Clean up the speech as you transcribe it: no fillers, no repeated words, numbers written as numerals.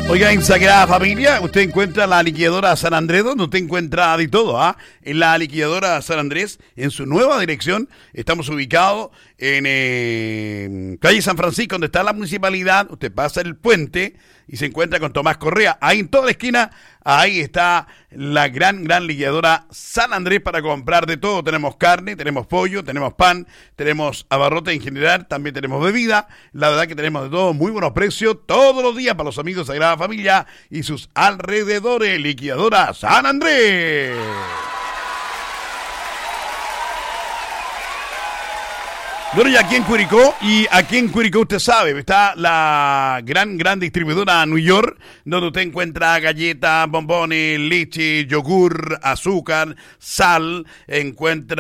Oiga, en Sagrada Familia usted encuentra la liquidadora San Andrés, donde usted encuentra de todo, ¿ah? En la liquidadora San Andrés, en su nueva dirección, estamos ubicados en calle San Francisco, donde está la municipalidad. Usted pasa el puente y se encuentra con Tomás Correa. Ahí en toda la esquina, ahí está la gran liquidadora San Andrés para comprar de todo. Tenemos carne, tenemos pollo, tenemos pan, tenemos abarrotes en general, también tenemos bebida. La verdad que tenemos de todo, muy buenos precios todos los días para los amigos de Sagrada Familia y sus alrededores. Liquidadora San Andrés. Bueno, y aquí en Curicó usted sabe, está la gran distribuidora New York, donde usted encuentra galletas, bombones, leche, yogur, azúcar, sal, encuentra